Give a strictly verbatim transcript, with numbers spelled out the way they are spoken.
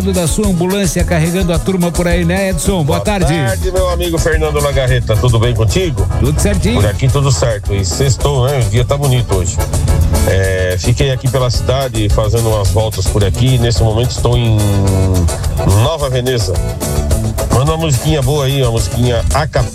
da sua ambulância carregando a turma por aí, né, Edson? Boa, Boa tarde. Boa tarde, meu amigo Fernando Lagarreta. Tudo bem contigo? Tudo certinho. Por aqui tudo certo. E sextou, né? O dia tá bonito hoje. É, fiquei aqui pela cidade fazendo umas voltas por aqui. Nesse momento estou em Nova Veneza. Manda uma musiquinha boa aí, uma musiquinha a capela.